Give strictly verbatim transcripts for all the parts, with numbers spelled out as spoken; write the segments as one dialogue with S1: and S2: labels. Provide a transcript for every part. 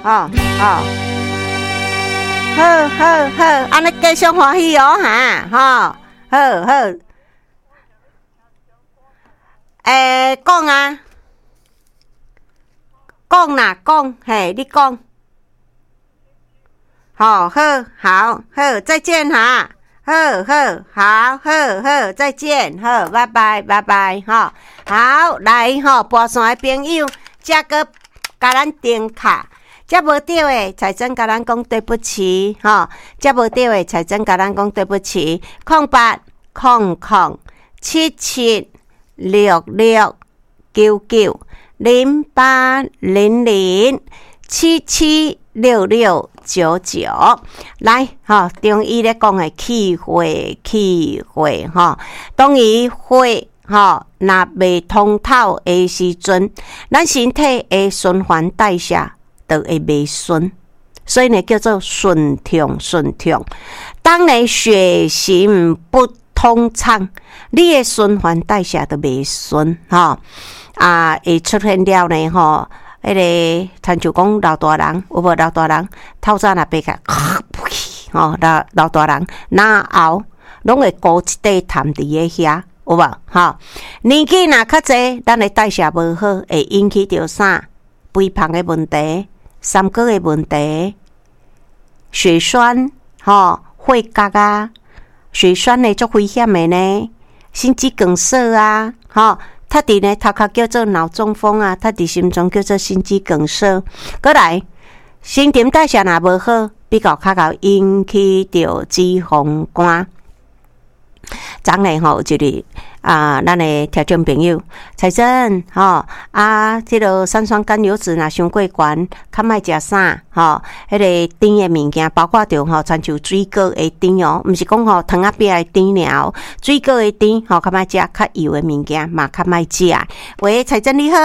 S1: 哦哦，好好好，安尼继续欢喜哦哈，哈，好好。诶，讲啊，讲啦，讲，嘿，你讲。好好好好，再见哈。好好好好好，再见，好，拜拜拜拜哈。好，来哈，跋山的朋友，这个甲咱点卡，这无对的财政甲咱讲对不起哈，这无对的财政甲咱讲对不起。空八空空七七六六九九零八零零七七六六九九，来哈，中医咧讲的气血气血哈，当伊血哈若未通透的时阵，咱身体的循环代谢就会袂顺，所以呢叫做顺畅顺畅。当你血行不通畅，你的循环代谢就袂顺哈啊，会出现了呢吼。迄个，亲像讲老大人，有无老大人透早若爬起，吼，老老大人哪后拢会高一块痰伫个遐，有无？吼，年纪若较济，咱的代谢无好，会引起着啥？肥胖的问题、三高的问题、血栓，吼，血压啊，血栓呢足危险的呢，心肌梗塞啊，吼。他伫呢头壳叫做脑中风啊，他伫心中叫做心肌梗塞。过来，新陈代谢若无好，比较较较引起着脂肪肝。昨日吼，就是啊，咱的听众朋友，财神吼啊，这个三酸甘油脂若伤过悬，较莫食啥吼，迄个甜的物件，包括着吼，亲像水果的甜哦，毋是讲吼糖仔饼的甜尔哦，水果的甜吼，较莫食较油的物件，嘛较莫食。喂，财神你好，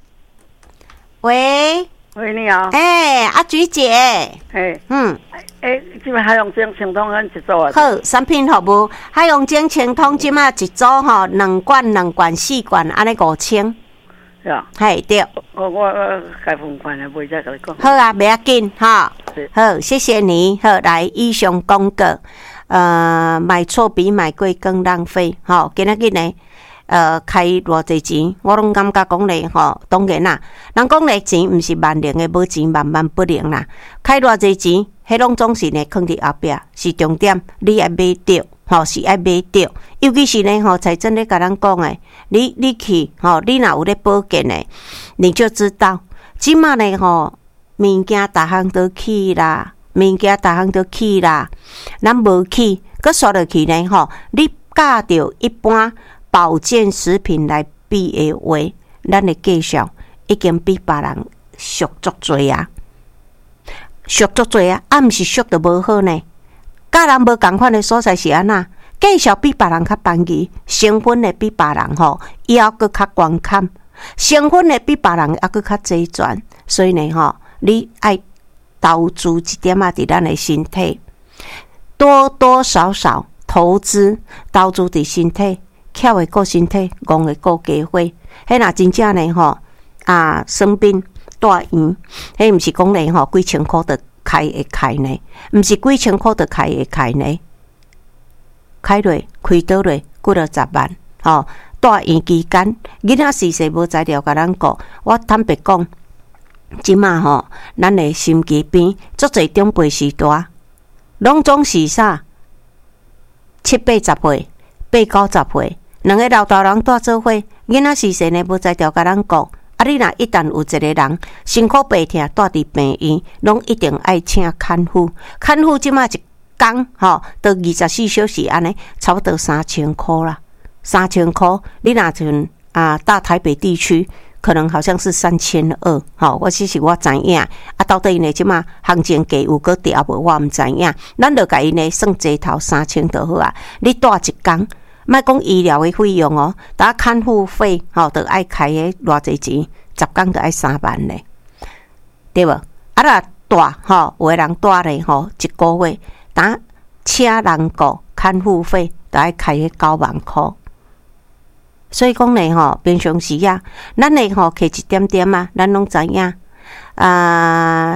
S1: 喂。
S2: 喂，你好。
S1: 哎、欸，阿菊姐。
S2: 哎，
S1: 嗯，
S2: 哎，即摆海洋精清通咱一组啊。
S1: 好，产品服务海洋精清通即马一组吼，两罐、两罐、四罐，安尼五千。
S2: 对啊。
S1: 嘿，对。
S2: 我我我该付款的，袂再甲你讲。
S1: 好啊，袂要紧哈。好，谢谢你。好，来以上公告，呃，买错比买贵更浪费。好，今仔日呢？呃，开偌济钱，我拢感觉讲咧吼，当然啦，人讲咧钱毋是万能的，无钱万万不能啦。开偌济钱，迄拢总是呢，放伫后壁是重点，你爱买着，吼是爱买着。尤其是呢，吼财政咧甲咱讲诶，你你去吼，你若有咧保健诶，你就知道，即马呢吼，物件逐项都起啦，物件逐项都起啦，咱无起，佮刷落去呢吼，你教着一般。保健食品来比的话，咱的介绍已经比别人俗足多啊，俗足多啊，啊，毋是俗就无好呢。甲人无共款的所在是安那？介绍比别人较便宜，成分的比别人吼，也阁较悬坎，成分的比别人也阁较齐全，所以呢吼，你爱投资一点啊，伫咱的身体，多多少少投资投资伫身体。巧会顾身体，戆会顾家伙。迄若真正呢吼啊，生病住院，迄毋是讲咧吼几千箍就开会开呢，毋是几千箍就开会开呢。开落开倒落几落十万，吼住院期间，囡仔时势无材料甲咱顾。我坦白讲，即马吼，咱的心肌病，足侪长辈时代，拢总是啥七八十岁、八九十岁。两个老大人住做伙，囡仔时势呢无才调甲咱顾。啊，你若一旦有一个人身躯白痛，住伫病院，拢一定爱请看护。看护即马一工吼，到二十四小时安尼，差不多三千箍啦。三千箍，你若像啊大台北地区，可能好像是三千二。吼，我其实我知影，啊，到底呢即马行情价有搁调无，我毋知影。咱就甲伊呢算济头三千就好啊。你住一工。莫讲医疗的费用哦，打看护费吼，都爱开个偌济钱，十工就爱三万咧，对无？啊啦住吼，有个人住咧吼，一个月打请人顾看护费，都爱开个九万箍。所以讲咧吼，平常时啊，咱咧吼摕一点点啊，咱拢知影啊。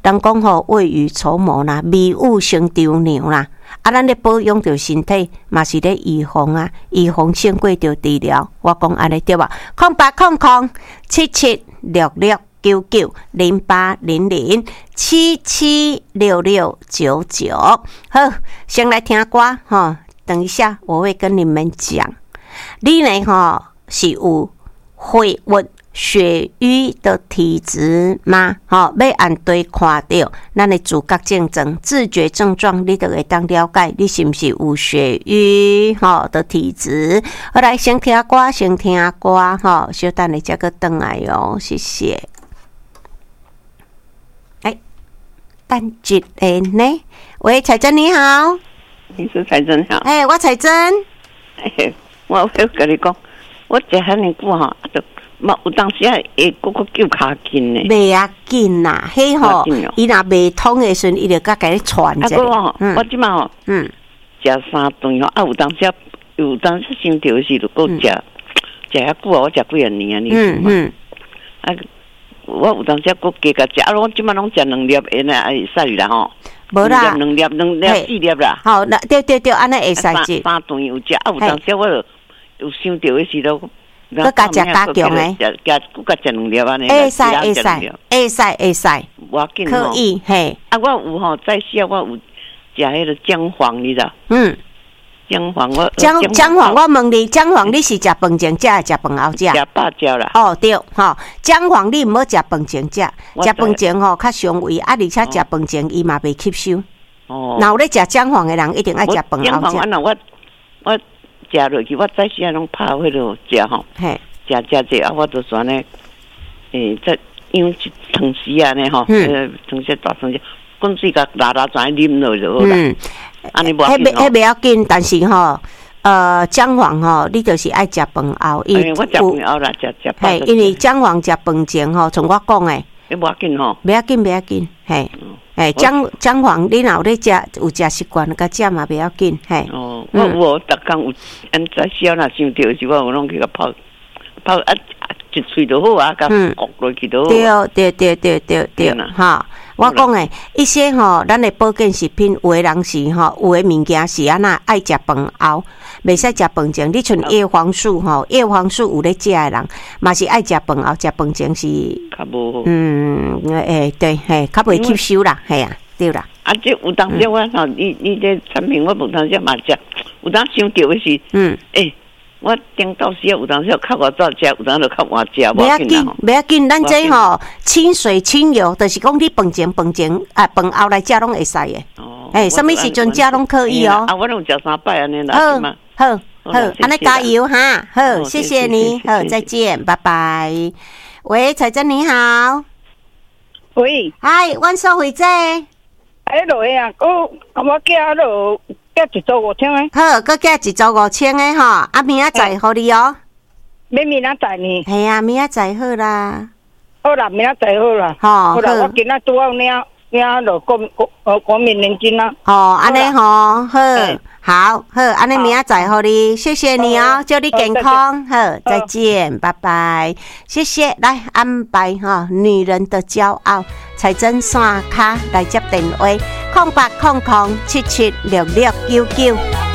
S1: 人讲吼未雨绸缪啦，未雨先丢牛啦。啊，咱咧保养着身体，嘛是咧预防啊，预防胜过着治疗。我讲安尼对吧？空八空空七七六六九九零八零零七七六六九九。好，先来听歌哈。等一下，我会跟你们讲，你呢哈是有会问。血瘀的体质吗？好，要按对看到咱的自觉症状、自觉症状，你就会当了解你是不是有血瘀好的体质。好，来先听歌，先听歌哈，稍等你这个等来哟，谢谢。哎，等一下呢？喂，彩珍你好，
S3: 你是彩珍好。
S1: 哎，我彩珍。
S3: 哎，我我跟你讲，我食遐尼久哈，就。嘛，有当时啊，会搁搁叫卡筋呢。袂
S1: 要紧啦，迄吼，伊若袂通的时阵，伊就甲甲你传者。
S3: 啊，我我即马吼，嗯，食三顿吼，啊，有当时啊，有当时先调时就搁食，食遐久啊，我食几啊年啊，你知嘛？嗯啊，我有当时搁加甲食，啊，我即马拢食两粒，安尼会使啦吼。
S1: 无啦，
S3: 两粒两粒四粒啦。
S1: 好，那对对对，安尼会使
S3: 食。三顿有食，啊，有当时我就有想调的时候。
S1: 佮加食加强诶，
S3: 加佮加食两粒安尼，
S1: 会使会使会使会使，可以嘿。
S3: 啊，我有吼，在时我有食迄个姜黄，你知道？
S1: 嗯，
S3: 姜黄我
S1: 姜姜黄，我问你，姜黄你是食饭前食，还是食饭后食？
S3: 食饱食啦。
S1: 哦对，吼，姜黄你毋好食饭前食，食饭前吼较伤胃，啊，而且食饭前伊嘛袂吸收。哦。若有咧食姜黄诶人，一定爱食饭后食。
S3: 姜黄啊，我我。食落去，我早时啊拢拍迄落食吼，食食食啊，我就说呢，诶，再用一汤匙啊呢吼，呃，汤匙大汤匙，滚水甲拉拉转啉落就好啦。嗯，安尼无要紧吼。迄
S1: 迄袂要紧，但是吼，呃，姜黄吼，你就是爱食饭后，
S3: 因为我食饭后啦，食食。
S1: 嘿，因为姜黄食饭前吼，从我讲诶，
S3: 迄无要紧吼，
S1: 袂要紧，袂要紧，嘿。诶，姜姜黄，你若有咧食，有食习惯，甲食嘛袂要紧，嘿。
S3: 哦，我我逐工有，按早时若想着时，我有拢去甲泡泡啊，一喙就好啊，甲焗落去就好。
S1: 对对对对对对，哈。我讲诶，一些吼，咱诶保健食品，有诶人是吼，有诶物件是安那爱食饭后，袂使食饭前。你像叶黄素吼，叶黄素有咧食诶人，嘛是爱食饭后，食饭前是
S3: 较无。
S1: 嗯，诶，对，嘿，较袂吸收啦，系啊，对啦。
S3: 啊，这有当时我吼，你你这产品我无当时嘛食，有当想着诶是，嗯，诶。我顶到时有当时较晚早食，有当时较晚食，
S1: 袂要紧，袂要紧。咱这吼清水清油，就是讲你饭前、饭前啊，饭后来食拢会使诶。哦，哎，什么时阵食拢可以哦。
S3: 啊，我拢食三摆安尼啦。
S1: 好，好，好，安尼加油哈！好，谢谢你，好，再见，拜拜。喂，彩珍你好。
S2: 喂，
S1: 嗨，阮收回者。
S2: 哎，落去啊，我我寄落。加一组五千诶，
S1: 好，佮加一组五千诶吼，啊明仔载互你哦。
S2: 要明仔载呢？
S1: 系啊，明仔载好啦。
S2: 好啦，明仔载好啦。吼，好啦，我今仔拄好领领落国国呃国民年金啦。哦，
S1: 安尼吼，好，好，好，安尼明仔载互你，谢谢你哦，祝你健康，好，再见，拜拜，谢谢，来安排哈，女人的骄傲，彩珍线卡来接电话。空八空空七七六六九九。